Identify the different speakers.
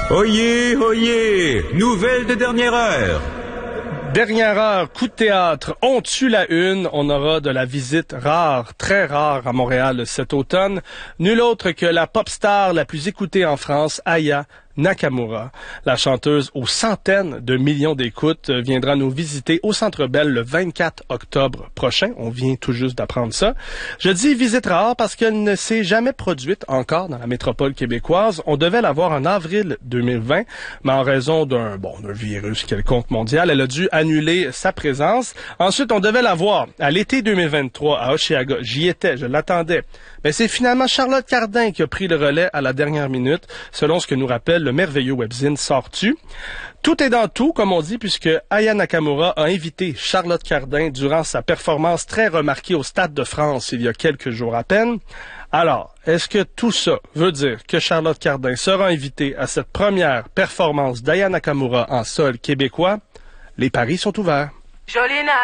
Speaker 1: Oyez, oyez, nouvelle de dernière heure.
Speaker 2: Dernière heure, coup de théâtre, on tue la une. On aura de la visite rare, très rare à Montréal cet automne. Nul autre que la pop star la plus écoutée en France, Aya Nakamura. La chanteuse aux centaines de millions d'écoutes viendra nous visiter au Centre Bell le 24 octobre prochain. On vient tout juste d'apprendre ça. Je dis visite rare parce qu'elle ne s'est jamais produite encore dans la métropole québécoise. On devait la voir en avril 2020, mais en raison d'un virus quelconque mondial, elle a dû annuler sa présence. Ensuite, on devait la voir à l'été 2023 à Osheaga. J'y étais, je l'attendais. Mais c'est finalement Charlotte Cardin qui a pris le relais à la dernière minute, selon ce que nous rappelle le merveilleux webzine Sors-tu. Tout est dans tout, comme on dit, puisque Aya Nakamura a invité Charlotte Cardin durant sa performance très remarquée au Stade de France il y a quelques jours à peine. Alors, est-ce que tout ça veut dire que Charlotte Cardin sera invitée à cette première performance d'Aya Nakamura en sol québécois? Les paris sont ouverts.